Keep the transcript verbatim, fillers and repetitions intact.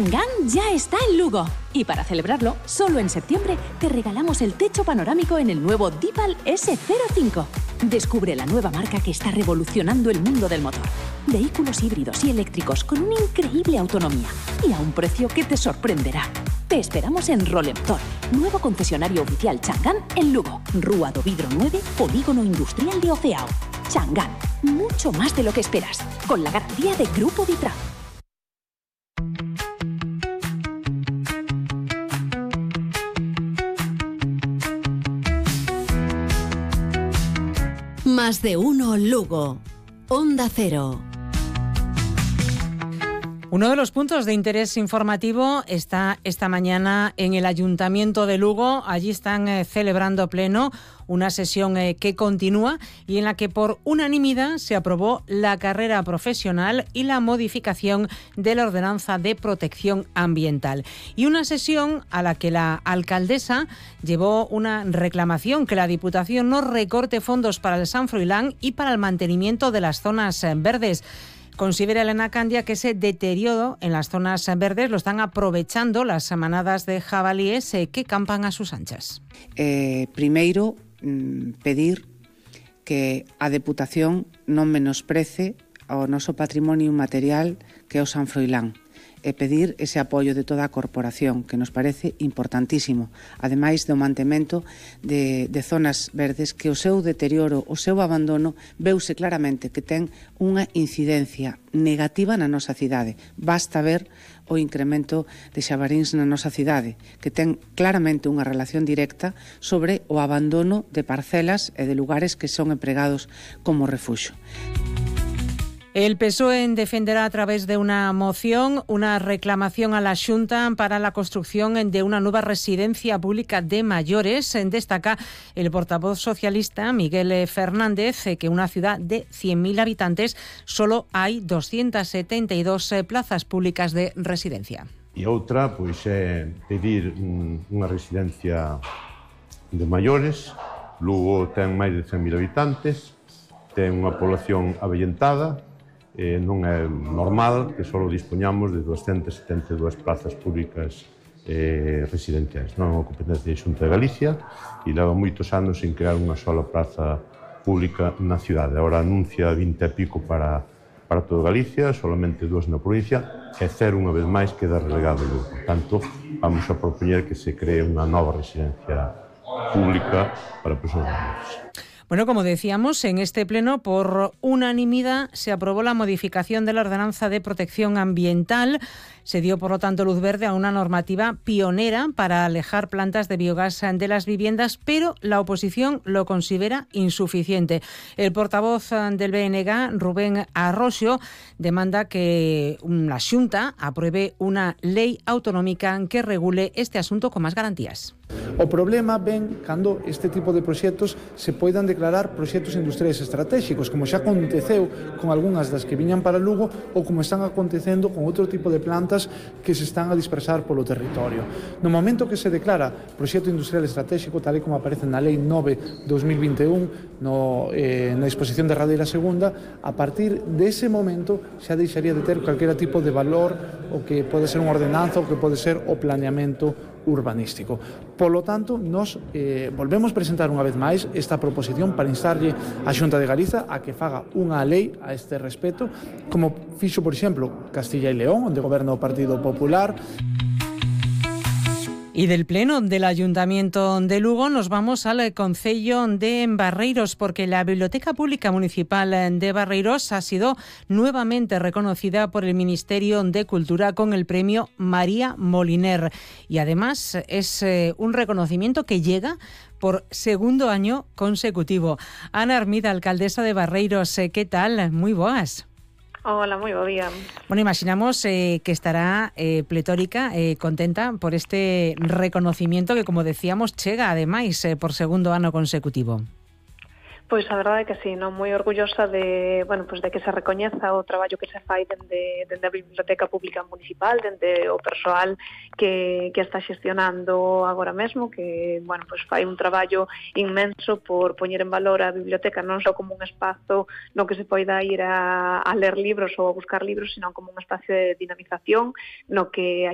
Chang'an ya está en Lugo. Y para celebrarlo, solo en septiembre te regalamos el techo panorámico en el nuevo Deepal ese cero cinco. Descubre la nueva marca que está revolucionando el mundo del motor. Vehículos híbridos y eléctricos con una increíble autonomía y a un precio que te sorprenderá. Te esperamos en Rolemotor, nuevo concesionario oficial Chang'an en Lugo. Rúa do Vidro nueve, Polígono Industrial de Oceao. Chang'an, mucho más de lo que esperas, con la garantía de Grupo Vitra. Más de uno Lugo. Onda Cero. Uno de los puntos de interés informativo está esta mañana en el Ayuntamiento de Lugo. Allí están eh, celebrando pleno una sesión eh, que continúa y en la que por unanimidad se aprobó la carrera profesional y la modificación de la ordenanza de protección ambiental. Y una sesión a la que la alcaldesa llevó una reclamación, que la Diputación no recorte fondos para el San Froilán y para el mantenimiento de las zonas eh, verdes. Considera Elena Candia que ese deterioro en las zonas verdes lo están aprovechando las manadas de jabalíes eh, que campan a sus anchas. Eh, primeiro, mm, pedir que a Deputación non menosprece o noso patrimonio material que é o San Froilán, e pedir ese apoio de toda a corporación, que nos parece importantísimo, ademais do mantemento de, de zonas verdes, que o seu deterioro, o seu abandono, veuse claramente que ten unha incidencia negativa na nosa cidade. Basta ver o incremento de xabaríns na nosa cidade, que ten claramente unha relación directa sobre o abandono de parcelas e de lugares que son empregados como refuxo. El P S O E defenderá a través de una moción una reclamación a la Xunta para la construcción de una nueva residencia pública de mayores. Destaca el portavoz socialista Miguel Fernández que en una ciudad de cien mil habitantes solo hay doscientas setenta y dos plazas públicas de residencia. E outra, pois, é pedir unha residencia de maiores. Lugo ten máis de cen mil habitantes, ten unha población avellentada. Eh, non é normal que só dispoñamos de doscientas setenta e dúas plazas públicas eh, residenciais. Non é unha competencia de Xunta de Galicia e leva moitos anos sin crear unha sola plaza pública na cidade. Agora anuncia vinte e pico para, para toda Galicia, solamente dúas na provincia, e cero unha vez máis queda relegado Lugo. Por tanto, vamos a propoñer que se cree unha nova residencia pública para persoas maiores. Bueno, como decíamos, en este pleno por unanimidad se aprobó la modificación de la ordenanza de protección ambiental. Se dio, por lo tanto, luz verde a una normativa pionera para alejar plantas de biogás de las viviendas, pero la oposición lo considera insuficiente. El portavoz del B N G, Rubén Arroxo, demanda que la Xunta apruebe una ley autonómica que regule este asunto con más garantías. O problema ven cando este tipo de proxectos se poidan declarar proxectos industriais estratégicos, como xa aconteceu con algunhas das que viñan para Lugo ou como están acontecendo con outro tipo de plantas que se están a dispersar polo territorio. No momento que se declara proxecto industrial estratégico, tal e como aparece na Lei nove barra dos mil vinte e un, no, eh, na disposición derradeira segunda, a partir dese momento xa deixaría de ter calquera tipo de valor o que pode ser unha ordenanza ou que pode ser o planeamento urbanístico. Polo tanto, nos eh, volvemos presentar unha vez máis esta proposición para instarlle a Xunta de Galiza a que faga unha lei a este respecto, como fixo, por exemplo, Castilla e León, onde goberna o Partido Popular. Y del Pleno del Ayuntamiento de Lugo nos vamos al Concello de Barreiros, porque la Biblioteca Pública Municipal de Barreiros ha sido nuevamente reconocida por el Ministerio de Cultura con el premio María Moliner. Y además es eh, un reconocimiento que llega por segundo año consecutivo. Ana Armida, alcaldesa de Barreiros, eh, ¿qué tal? Muy boas. Hola, moi bo día. Bueno, imaginamos eh, que estará eh, pletórica, eh, contenta por este reconocimiento que, como decíamos, chega ademais eh, por segundo ano consecutivo. Pois a verdade é que sí, non moi orgullosa de, bueno, pues de que se recoñeza o traballo que se fai dende, dende a Biblioteca Pública Municipal, dende o persoal que, que está xestionando agora mesmo, que, bueno, pues fai un traballo inmenso por poñer en valor a biblioteca non só como un espazo no que se poida ir a, a ler libros ou a buscar libros, sino como un espacio de dinamización no que a